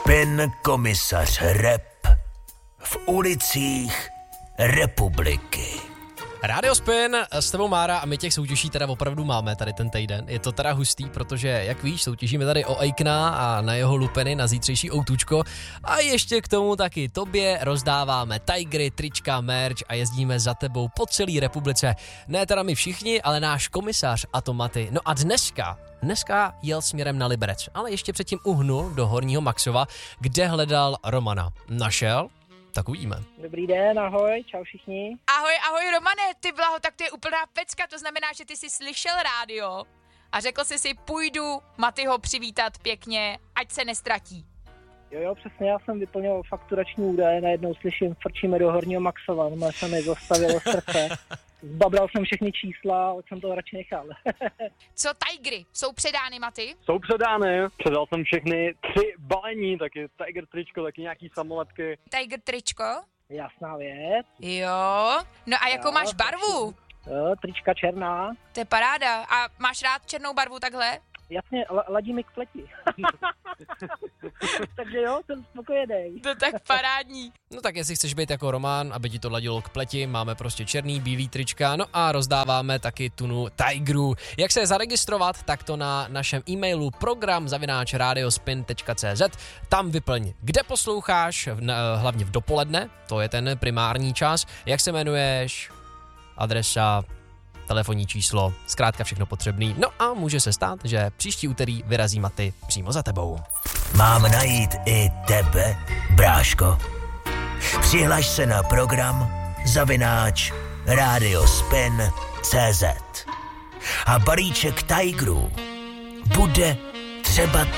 Spin komisař Rep v ulicích republiky. Rádio Spin s tebou Mára a my těch soutěží teda opravdu máme tady ten týden. Je to teda hustý, protože, jak víš, soutěžíme tady o Aikna a na jeho lupeny na zítřejší outučko. A ještě k tomu taky tobě rozdáváme Tigry, trička, merch a jezdíme za tebou po celé republice. Ne teda my všichni, ale náš komisař a to Maty. No a dneska jel směrem na Liberec, ale ještě předtím uhnul do Horního Maxova, kde hledal Romana. Našel? Tak uvidíme. Dobrý den, ahoj, čau všichni. Ahoj Romane, ty blaho, tak to je úplná pecka, to znamená, že ty jsi slyšel rádio a řekl jsi si, půjdu Matyho přivítat pěkně, ať se nestratí. Jo, přesně, já jsem vyplnil fakturační údaje, najednou slyším, frčíme do Horního Maxova, no se mi zastavilo srdce. Zbabral jsem všechny čísla, od jsem to radši nechal. Co Tigry, jsou předány, Maty? Jsou předány, předal jsem všechny 3 balení, taky Tiger tričko, taky nějaký samolepky. Tiger tričko? Jasná věc. Jo, no a jakou máš barvu? Jo, trička černá. To je paráda, a máš rád černou barvu takhle? Jasně, ladí mi k pleti. Takže jo, jsem spokojený. To tak parádní. No tak jestli chceš být jako Roman, aby ti to ladilo k pleti, máme prostě černý, bílý trička, no a rozdáváme taky tunu Tigerů. Jak se zaregistrovat, tak to na našem e-mailu program@radiospin.cz, tam vyplň, kde posloucháš, hlavně v dopoledne, to je ten primární čas, jak se jmenuješ, adresa, telefonní číslo, zkrátka všechno potřebný. No a může se stát, že příští úterý vyrazí Maty přímo za tebou. Mám najít i tebe, bráško? Přihlaš se na program @radiospin.cz a balíček Tigerů bude třeba